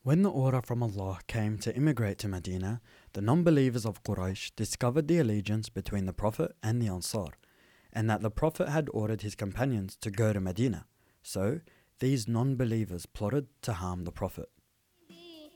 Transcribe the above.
When the order from Allah came to immigrate to Medina, the non-believers of Quraysh discovered the allegiance between the Prophet and the Ansar, and that the Prophet had ordered his companions to go to Medina. So, these non-believers plotted to harm the Prophet.